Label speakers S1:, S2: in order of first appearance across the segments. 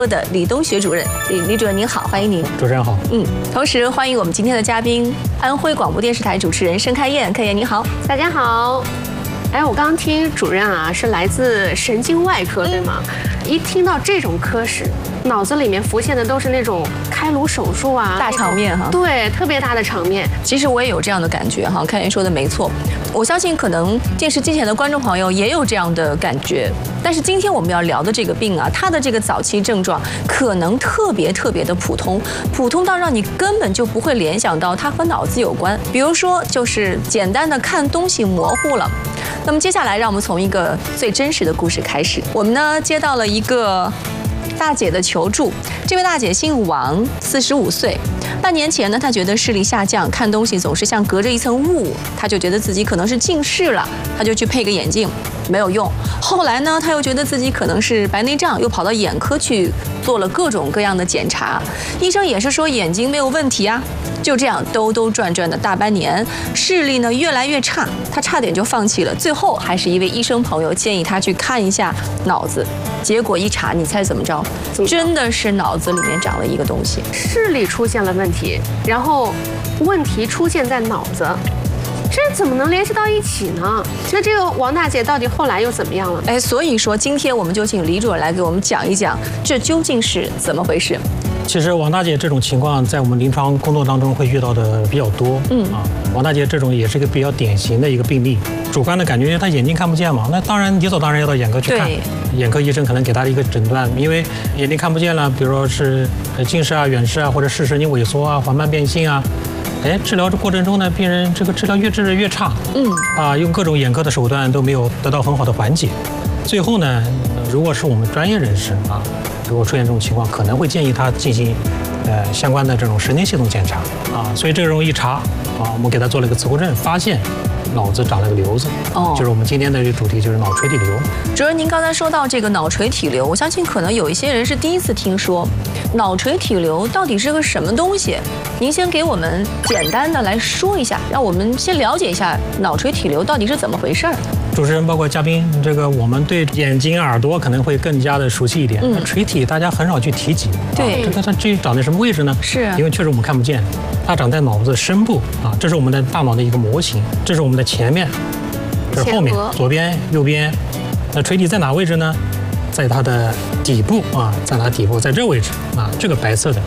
S1: 的李东学主任，李主任您好，欢迎您。
S2: 主持人好。
S1: 同时欢迎我们今天的嘉宾，安徽广播电视台主持人申开燕，开燕您好。
S3: 大家好。哎，我刚刚听主任啊是来自神经外科，对吗？一听到这种科室，脑子里面浮现的都是那种开颅手术啊，
S1: 大场面哈。
S3: 对，特别大的场面。
S1: 其实我也有这样的感觉哈，开燕说的没错。我相信可能电视机前的观众朋友也有这样的感觉。但是今天我们要聊的这个病啊，它的这个早期症状可能特别的普通，普通到让你根本就不会联想到它和脑子有关。比如说，就是简单的看东西模糊了。那么接下来，让我们从一个最真实的故事开始。我们呢接到了一个大姐的求助，这位大姐姓王，45岁。半年前呢，她觉得视力下降，看东西总是像隔着一层雾，她就觉得自己可能是近视了，她就去配个眼镜，没有用。后来呢，她又觉得自己可能是白内障，又跑到眼科去做了各种各样的检查，医生也是说眼睛没有问题啊。就这样兜兜转转的大半年，视力呢越来越差，她差点就放弃了。最后还是一位医生朋友建议她去看一下脑子，结果一查，你猜怎么着？真的是脑子里面长了一个东西，
S3: 视力出现了问题，然后问题出现在脑子，这怎么能联系到一起呢？那这个王大姐到底后来又怎么样了？
S1: 哎，所以说今天我们就请李主任来给我们讲一讲，这究竟是怎么回事？
S2: 其实王大姐这种情况在我们临床工作当中会遇到的比较多。王大姐这种也是一个比较典型的一个病例。主观的感觉她眼睛看不见嘛，那当然理所当然要到眼科去看。眼科医生可能给她一个诊断，因为眼睛看不见了，比如说是近视啊、远视啊，或者视神经萎缩啊、缓慢变性啊。治疗的过程中呢，病人这个治疗越治越差。用各种眼科的手段都没有得到很好的缓解。最后呢，如果是我们专业人士啊，如果出现这种情况，可能会建议他进行相关的这种神经系统检查啊。所以这种一查啊，我们给他做了一个磁共振，发现脑子长了个瘤子。就是我们今天的这个主题，就是脑垂体瘤。
S1: 主任，您刚才说到这个脑垂体瘤，我相信可能有一些人是第一次听说，脑垂体瘤到底是个什么东西？您先给我们简单的来说一下，让我们先了解一下脑垂体瘤到底是怎么回事儿。
S2: 主持人包括嘉宾，这个我们对眼睛、耳朵可能会更加的熟悉一点。垂体大家很少去提及。
S1: 对，
S2: 它至于长在什么位置呢？
S1: 是
S2: 因为确实我们看不见，它长在脑子深部啊，这是我们的大脑的一个模型，这是我们的前面，这是后面，左边、右边。那垂体在哪位置呢？在它的底部啊，在它底部，在这位置啊，这个白色的。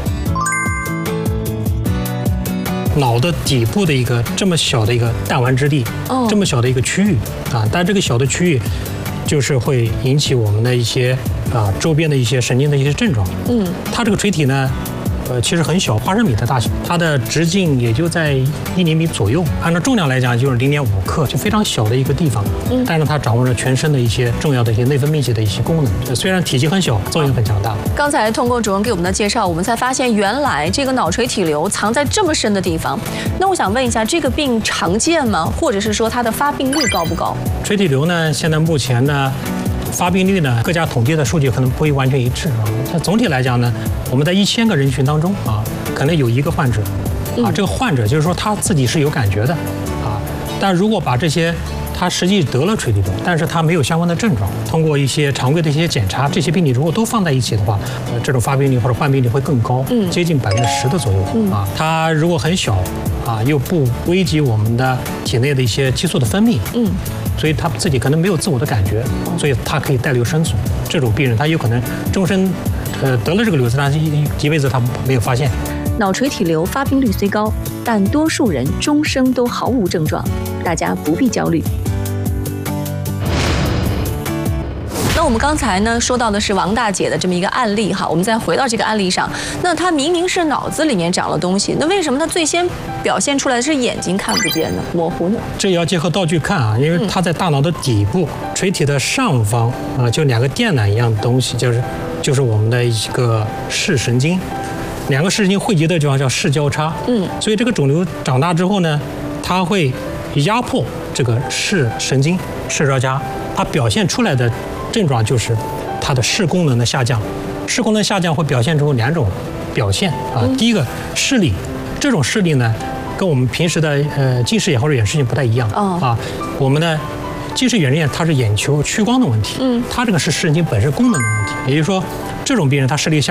S2: 脑的底部的一个这么小的一个弹丸之地，这么小的一个区域啊，但这个小的区域就是会引起我们的一些周边的一些神经的一些症状。它这个垂体呢，其实很小，花生米的大小，它的直径也就在1厘米左右，按照重量来讲就是0.5克，就非常小的一个地方。但是它掌握着全身的一些重要的一些内分泌系的一些功能，虽然体积很小，作用很强大。
S1: 刚才通过主任给我们的介绍，我们才发现原来这个脑垂体瘤藏在这么深的地方。那我想问一下，这个病常见吗？或者是说它的发病率高不高？
S2: 垂体瘤呢，现在目前呢，发病率呢，各家统计的数据可能不会完全一致啊。但总体来讲呢，我们在1000个人群当中啊，可能有1个患者啊，这个患者就是说他自己是有感觉的啊。但如果把这些他实际得了垂体瘤，但是他没有相关的症状，通过一些常规的一些检查，这些病例如果都放在一起的话，这种发病率或者患病率会更高，接近10%的左右啊。它如果很小啊，又不危及我们的体内的一些激素的分泌，所以他自己可能没有自我的感觉，所以他可以带瘤生存。这种病人他有可能终身得了这个瘤子，但是一辈子他没有发现。
S1: 脑垂体瘤发病率虽高，但多数人终生都毫无症状，大家不必焦虑。那我们刚才呢说到的是王大姐的这么一个案例哈，我们再回到这个案例上，那她明明是脑子里面长了东西，那为什么她最先表现出来的是眼睛看不见呢，模糊呢？
S2: 这也要结合道具看啊，因为它在大脑的底部，垂体的上方啊，就2个电缆一样的东西，就是我们的一个视神经，2个视神经汇集的地方叫视交叉。所以这个肿瘤长大之后呢，它会压迫这个视神经、视交叉，它表现出来的症状就是它的视功能的下降。视功能下降会表现出2种表现啊。第一个视力，这种视力呢，跟我们平时的近视眼或者远视眼不太一样啊。我们的近视远视眼它是眼球屈光的问题，它这个是视神经本身功能的问题，也就是说，这种病人他视力下